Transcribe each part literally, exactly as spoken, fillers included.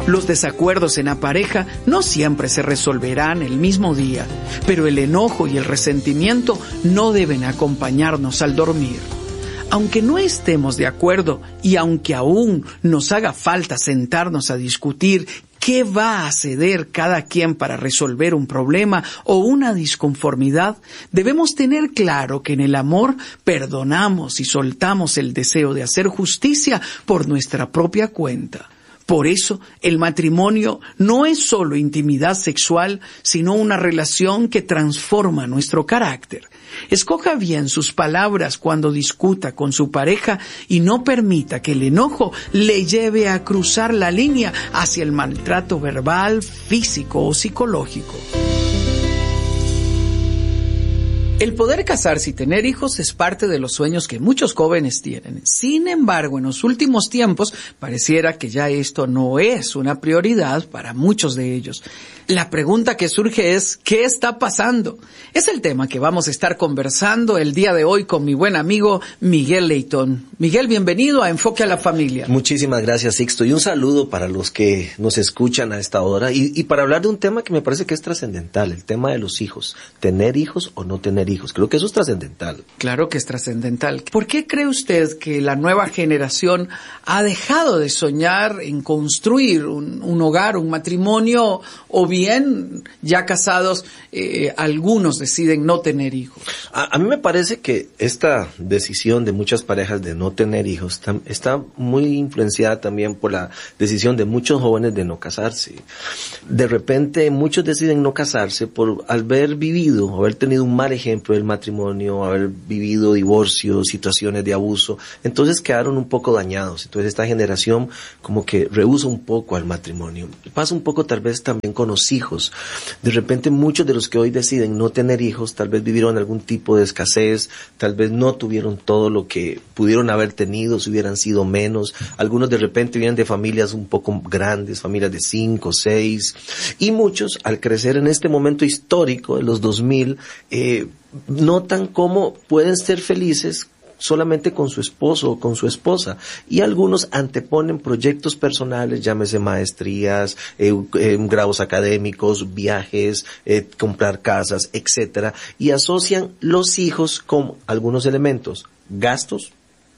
Los desacuerdos en la pareja no siempre se resolverán el mismo día, pero el enojo y el resentimiento no deben acompañarnos al dormir. Aunque no estemos de acuerdo y aunque aún nos haga falta sentarnos a discutir qué va a ceder cada quien para resolver un problema o una disconformidad, debemos tener claro que en el amor perdonamos y soltamos el deseo de hacer justicia por nuestra propia cuenta. Por eso, el matrimonio no es solo intimidad sexual, sino una relación que transforma nuestro carácter. Escoja bien sus palabras cuando discuta con su pareja y no permita que el enojo le lleve a cruzar la línea hacia el maltrato verbal, físico o psicológico. El poder casarse y tener hijos es parte de los sueños que muchos jóvenes tienen. Sin embargo, en los últimos tiempos pareciera que ya esto no es una prioridad para muchos de ellos. La pregunta que surge es, ¿qué está pasando? Es el tema que vamos a estar conversando el día de hoy con mi buen amigo Miguel Leitón. Miguel, bienvenido a Enfoque a la Familia. Muchísimas gracias, Sixto, y un saludo para los que nos escuchan a esta hora y, y para hablar de un tema que me parece que es trascendental, el tema de los hijos. ¿Tener hijos o no tener hijos? Creo que eso es trascendental. Claro que es trascendental. ¿Por qué cree usted que la nueva generación ha dejado de soñar en construir un, un hogar, un matrimonio, o bien ya casados, eh, algunos deciden no tener hijos? A, a mí me parece que esta decisión de muchas parejas de no tener hijos tam, está muy influenciada también por la decisión de muchos jóvenes de no casarse. De repente muchos deciden no casarse por haber vivido, haber tenido un mal ejemplo del matrimonio, haber vivido divorcios, situaciones de abuso, entonces quedaron un poco dañados. Entonces esta generación como que rehúsa un poco al matrimonio. Pasa un poco tal vez también con los hijos. De repente muchos de los que hoy deciden no tener hijos tal vez vivieron algún tipo de escasez, tal vez no tuvieron todo lo que pudieron haber tenido si hubieran sido menos. Algunos de repente vienen de familias un poco grandes, familias de cinco, seis, y muchos al crecer en este momento histórico de los dos mil, eh, notan cómo pueden ser felices solamente con su esposo o con su esposa, y algunos anteponen proyectos personales, llámese maestrías, eh, eh, grados académicos, viajes, eh, comprar casas, etcétera, y asocian los hijos con algunos elementos: gastos,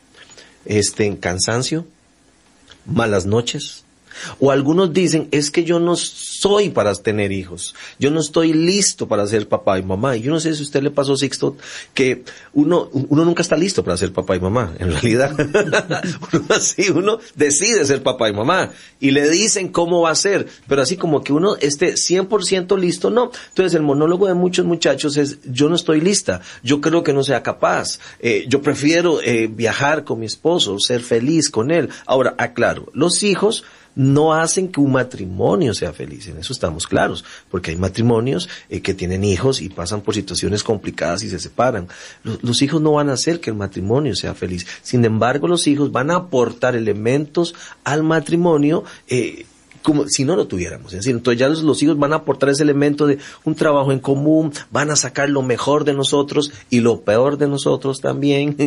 este, cansancio, malas noches. O algunos dicen, es que yo no soy para tener hijos, yo no estoy listo para ser papá y mamá. Y yo no sé si a usted le pasó, Sixto, que uno uno nunca está listo para ser papá y mamá, en realidad. uno así, uno decide ser papá y mamá, y le dicen cómo va a ser, pero así como que uno esté cien por ciento listo, no. Entonces el monólogo de muchos muchachos es, yo no estoy lista, yo creo que no sea capaz, eh, yo prefiero eh, viajar con mi esposo, ser feliz con él. Ahora, aclaro, los hijos no hacen que un matrimonio sea feliz, en eso estamos claros, porque hay matrimonios eh, que tienen hijos y pasan por situaciones complicadas y se separan. Los, los hijos no van a hacer que el matrimonio sea feliz. Sin embargo, los hijos van a aportar elementos al matrimonio eh, como si no lo tuviéramos. Es decir, entonces ya los, los hijos van a aportar ese elemento de un trabajo en común, van a sacar lo mejor de nosotros y lo peor de nosotros también.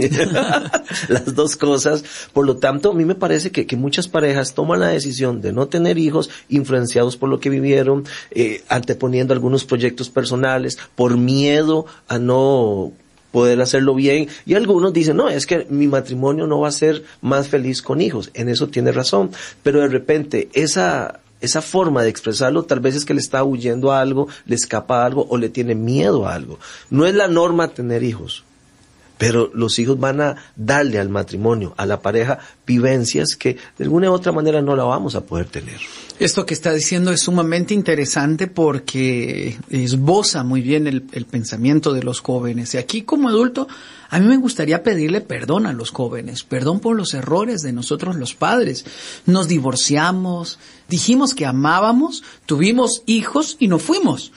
Las dos cosas. Por lo tanto, a mí me parece que, que muchas parejas toman la decisión de no tener hijos, influenciados por lo que vivieron, eh, anteponiendo algunos proyectos personales, por miedo a no poder hacerlo bien, y algunos dicen, no, es que mi matrimonio no va a ser más feliz con hijos. En eso tiene razón, pero de repente esa esa forma de expresarlo tal vez es que le está huyendo a algo, le escapa a algo o le tiene miedo a algo. No es la norma tener hijos, pero los hijos van a darle al matrimonio, a la pareja, vivencias que de alguna u otra manera no la vamos a poder tener. Esto que está diciendo es sumamente interesante porque esboza muy bien el, el pensamiento de los jóvenes. Y aquí, como adulto, a mí me gustaría pedirle perdón a los jóvenes, perdón por los errores de nosotros los padres. Nos divorciamos, dijimos que amábamos, tuvimos hijos y nos fuimos.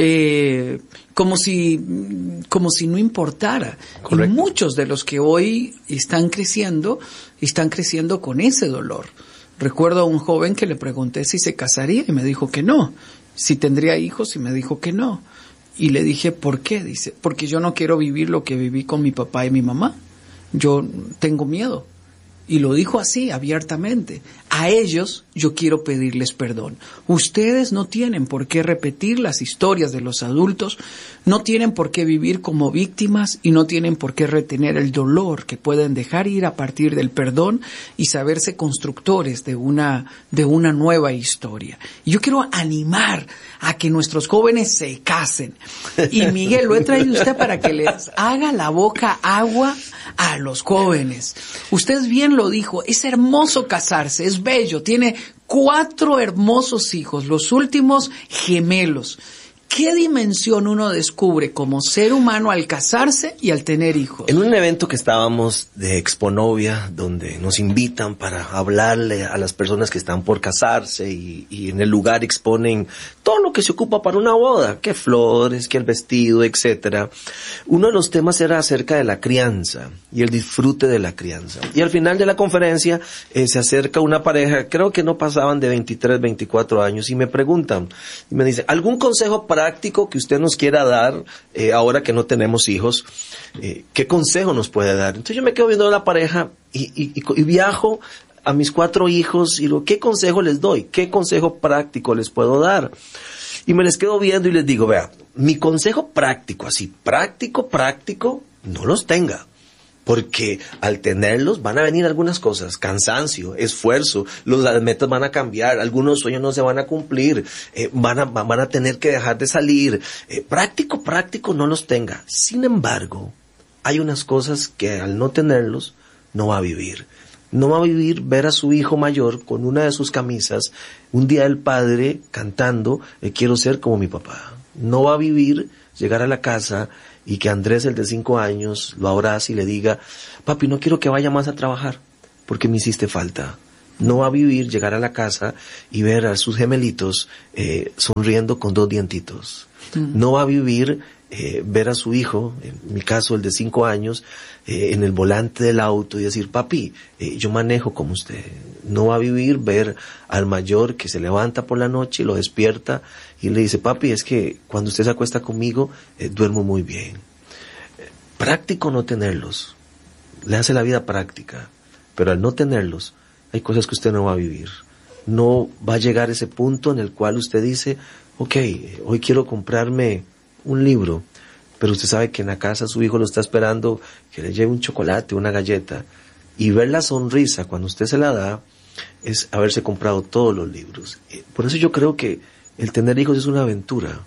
Eh, como si como si no importara. Correcto. Y muchos de los que hoy están creciendo, están creciendo con ese dolor. Recuerdo a un joven que le pregunté si se casaría y me dijo que no, si tendría hijos y me dijo que no. Y le dije, ¿por qué? Dice, porque yo no quiero vivir lo que viví con mi papá y mi mamá. Yo tengo miedo. Y lo dijo así, abiertamente. A ellos yo quiero pedirles perdón. Ustedes no tienen por qué repetir las historias de los adultos, no tienen por qué vivir como víctimas y no tienen por qué retener el dolor que pueden dejar ir a partir del perdón y saberse constructores de una, de una nueva historia. Y yo quiero animar a que nuestros jóvenes se casen. Y Miguel, lo he traído usted para que les haga la boca agua a los jóvenes. Usted bien lo dijo, es hermoso casarse, es bello, tiene cuatro hermosos hijos, los últimos gemelos. ¿Qué dimensión uno descubre como ser humano al casarse y al tener hijos? En un evento que estábamos de Exponovia, donde nos invitan para hablarle a las personas que están por casarse y, y en el lugar exponen todo lo que se ocupa para una boda, que flores, que el vestido, etcétera. Uno de los temas era acerca de la crianza y el disfrute de la crianza. Y al final de la conferencia eh, se acerca una pareja, creo que no pasaban de veintitrés, veinticuatro años, y me preguntan, y me dicen, ¿algún consejo para práctico que usted nos quiera dar, eh, ahora que no tenemos hijos? Eh, ¿qué consejo nos puede dar? Entonces yo me quedo viendo a la pareja y, y, y, y viajo a mis cuatro hijos y digo, ¿qué consejo les doy? ¿Qué consejo práctico les puedo dar? Y me les quedo viendo y les digo, vea, mi consejo práctico, así, práctico, práctico, no los tenga. Porque al tenerlos van a venir algunas cosas, cansancio, esfuerzo, los, las metas van a cambiar, algunos sueños no se van a cumplir, eh, van, a, van a tener que dejar de salir. Eh, práctico, práctico no los tenga. Sin embargo, hay unas cosas que al no tenerlos no va a vivir. No va a vivir ver a su hijo mayor con una de sus camisas, un día el padre cantando, eh, quiero ser como mi papá. No va a vivir llegar a la casa y que Andrés, el de cinco años, lo abrace y le diga, papi, no quiero que vaya más a trabajar porque me hiciste falta. No va a vivir llegar a la casa y ver a sus gemelitos eh, sonriendo con dos dientitos. Mm. No va a vivir eh, ver a su hijo, en mi caso el de cinco años, eh, en el volante del auto y decir, papi, eh, yo manejo como usted. No va a vivir ver al mayor que se levanta por la noche y lo despierta y le dice, papi, es que cuando usted se acuesta conmigo, eh, duermo muy bien. Eh, práctico no tenerlos. Le hace la vida práctica. Pero al no tenerlos, hay cosas que usted no va a vivir. No va a llegar a ese punto en el cual usted dice, ok, hoy quiero comprarme un libro, pero usted sabe que en la casa su hijo lo está esperando que le lleve un chocolate, una galleta, y ver la sonrisa cuando usted se la da es haberse comprado todos los libros. Por eso yo creo que el tener hijos es una aventura,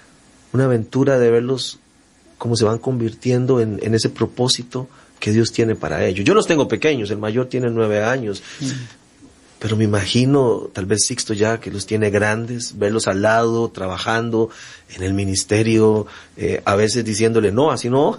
una aventura de verlos cómo se van convirtiendo en, en ese propósito que Dios tiene para ellos. Yo los tengo pequeños, el mayor tiene nueve años, mm. pero me imagino, tal vez Sixto ya, que los tiene grandes, verlos al lado, trabajando en el ministerio, eh, a veces diciéndole, no, así no,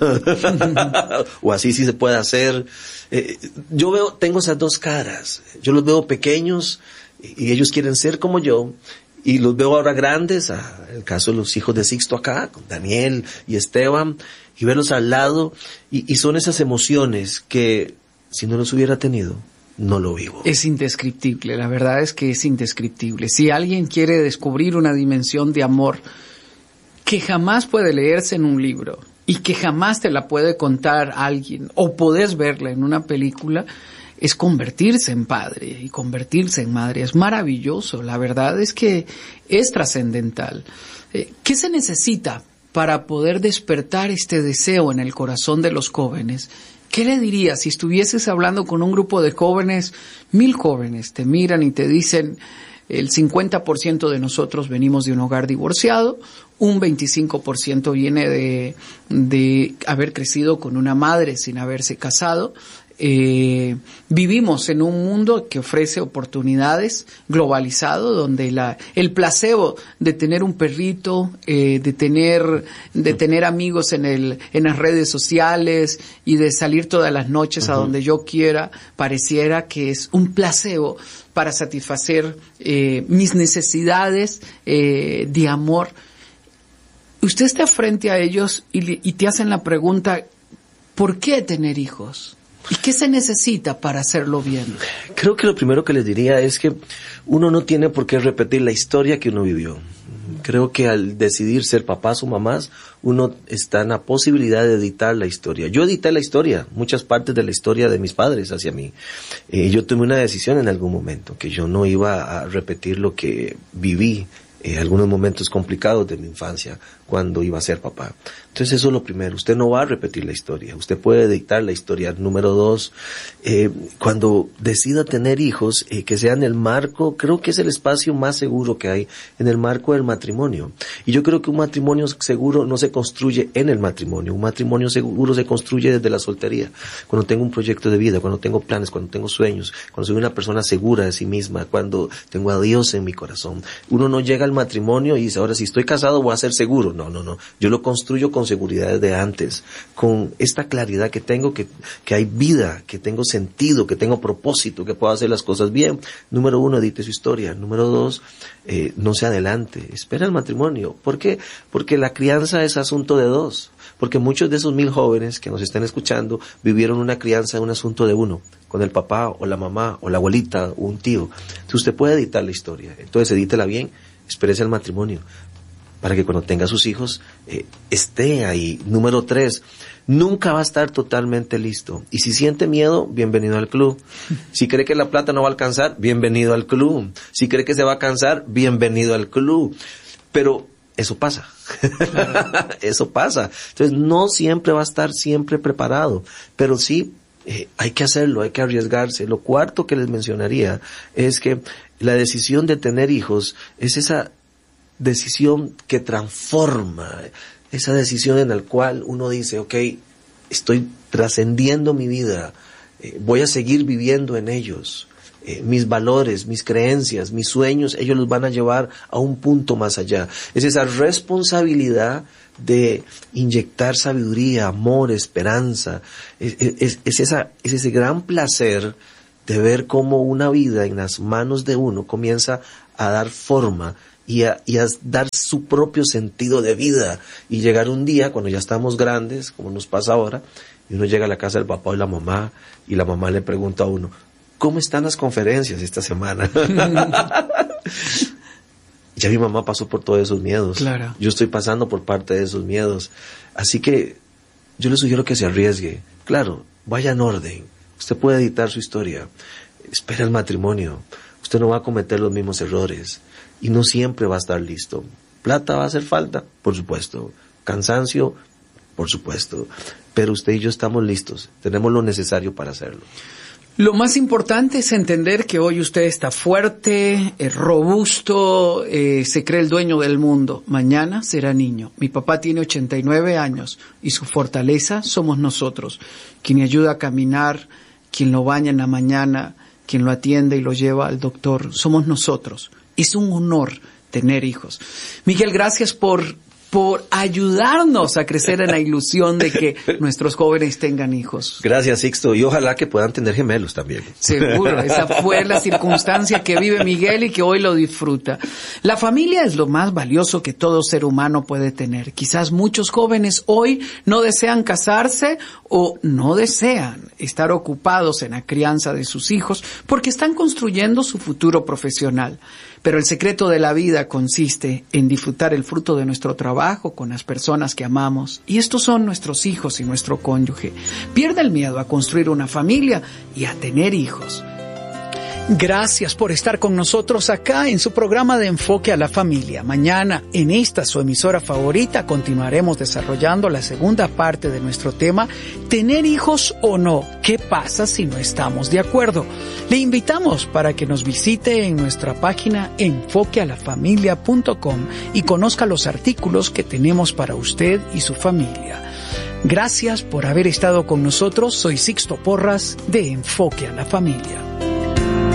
o así sí se puede hacer. Eh, yo veo, tengo esas dos caras, yo los veo pequeños y ellos quieren ser como yo, y los veo ahora grandes, a, el caso de los hijos de Sixto acá, con Daniel y Esteban, y verlos al lado, y, y son esas emociones que si no los hubiera tenido, no lo vivo. Es indescriptible, la verdad es que es indescriptible. Si alguien quiere descubrir una dimensión de amor que jamás puede leerse en un libro y que jamás te la puede contar alguien o podés verla en una película, es convertirse en padre y convertirse en madre. Es maravilloso, la verdad es que es trascendental. Eh, ¿Qué se necesita para poder despertar este deseo en el corazón de los jóvenes? ¿Qué le dirías si estuvieses hablando con un grupo de jóvenes, mil jóvenes, te miran y te dicen, el cincuenta por ciento de nosotros venimos de un hogar divorciado, un veinticinco por ciento viene de, de haber crecido con una madre sin haberse casado, eh, vivimos en un mundo que ofrece oportunidades, globalizado, donde la, el placebo de tener un perrito, eh, de tener, de tener amigos en el, en las redes sociales y de salir todas las noches uh-huh. a donde yo quiera, pareciera que es un placebo para satisfacer eh, mis necesidades eh, de amor. Usted está frente a ellos y, y te hacen la pregunta, ¿por qué tener hijos? ¿Y qué se necesita para hacerlo bien? Creo que lo primero que les diría es que uno no tiene por qué repetir la historia que uno vivió. Creo que al decidir ser papás o mamás, uno está en la posibilidad de editar la historia. Yo edité la historia, muchas partes de la historia de mis padres hacia mí. Eh, yo tomé una decisión en algún momento, que yo no iba a repetir lo que viví, eh, algunos momentos complicados de mi infancia, cuando iba a ser papá. Entonces eso es lo primero, usted no va a repetir la historia, usted puede editar la historia. Número dos, eh, cuando decida tener hijos, eh, que sea en el marco, creo que es el espacio más seguro que hay, en el marco del matrimonio. Y yo creo que un matrimonio seguro no se construye en el matrimonio, un matrimonio seguro se construye desde la soltería. Cuando tengo un proyecto de vida, cuando tengo planes, cuando tengo sueños, cuando soy una persona segura de sí misma, cuando tengo a Dios en mi corazón. Uno no llega al matrimonio y dice, ahora si estoy casado voy a ser seguro. No, no, no. Yo lo construyo con seguridad desde antes, con esta claridad que tengo, que, que hay vida, que tengo sentido, que tengo propósito, que puedo hacer las cosas bien. Número uno, edite su historia. Número dos, eh, no se adelante, espera el matrimonio. ¿Por qué? Porque la crianza es asunto de dos. Porque muchos de esos mil jóvenes que nos están escuchando vivieron una crianza en un asunto de uno, con el papá o la mamá o la abuelita o un tío. Entonces usted puede editar la historia. Entonces edítela bien, espérese al matrimonio, para que cuando tenga sus hijos, eh, esté ahí. Número tres, nunca va a estar totalmente listo. Y si siente miedo, bienvenido al club. Si cree que la plata no va a alcanzar, bienvenido al club. Si cree que se va a cansar, bienvenido al club. Pero eso pasa. Eso pasa. Entonces no siempre va a estar siempre preparado, pero sí eh, hay que hacerlo, hay que arriesgarse. Lo cuarto que les mencionaría es que la decisión de tener hijos es esa decisión que transforma, esa decisión en la cual uno dice, ok, estoy trascendiendo mi vida, eh, voy a seguir viviendo en ellos, eh, mis valores, mis creencias, mis sueños, ellos los van a llevar a un punto más allá. Es esa responsabilidad de inyectar sabiduría, amor, esperanza, es, es, es, esa, es ese gran placer de ver cómo una vida en las manos de uno comienza a dar forma y a, y a dar su propio sentido de vida, y llegar un día cuando ya estamos grandes, como nos pasa ahora, y uno llega a la casa del papá y la mamá, y la mamá le pregunta a uno, ¿cómo están las conferencias esta semana? Ya mi mamá pasó por todos esos miedos. Claro. Yo estoy pasando por parte de esos miedos. Así que yo le sugiero que se arriesgue. Claro, vaya en orden. Usted puede editar su historia. Espera el matrimonio. Usted no va a cometer los mismos errores. Y no siempre va a estar listo. Plata va a hacer falta, por supuesto. Cansancio, por supuesto. Pero usted y yo estamos listos. Tenemos lo necesario para hacerlo. Lo más importante es entender que hoy usted está fuerte, es robusto, eh, se cree el dueño del mundo. Mañana será niño. Mi papá tiene ochenta y nueve años y su fortaleza somos nosotros. Quien le ayuda a caminar, quien lo baña en la mañana, quien lo atiende y lo lleva al doctor, somos nosotros. Es un honor tener hijos. Miguel, gracias por... por ayudarnos a crecer en la ilusión de que nuestros jóvenes tengan hijos. Gracias, Sixto, y ojalá que puedan tener gemelos también. Seguro, esa fue la circunstancia que vive Miguel y que hoy lo disfruta. La familia es lo más valioso que todo ser humano puede tener. Quizás muchos jóvenes hoy no desean casarse o no desean estar ocupados en la crianza de sus hijos porque están construyendo su futuro profesional. Pero el secreto de la vida consiste en disfrutar el fruto de nuestro trabajo con las personas que amamos. Y estos son nuestros hijos y nuestro cónyuge. Pierda el miedo a construir una familia y a tener hijos. Gracias por estar con nosotros acá en su programa de Enfoque a la Familia. Mañana, en esta su emisora favorita, continuaremos desarrollando la segunda parte de nuestro tema, ¿tener hijos o no? ¿Qué pasa si no estamos de acuerdo? Le invitamos para que nos visite en nuestra página enfoque a la familia punto com y conozca los artículos que tenemos para usted y su familia. Gracias por haber estado con nosotros. Soy Sixto Porras de Enfoque a la Familia.